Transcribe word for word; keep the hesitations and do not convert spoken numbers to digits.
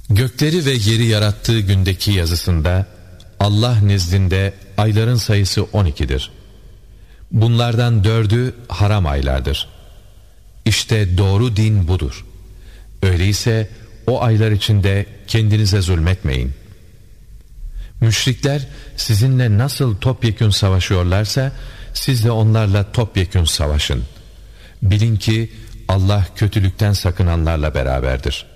Gökleri ve yeri yarattığı gündeki yazısında Allah nezdinde ayların sayısı on ikidir. Bunlardan dördü haram aylardır. İşte doğru din budur. Öyleyse o aylar içinde kendinize zulmetmeyin. Müşrikler sizinle nasıl topyekün savaşıyorlarsa siz de onlarla topyekün savaşın. Bilin ki Allah kötülükten sakınanlarla beraberdir.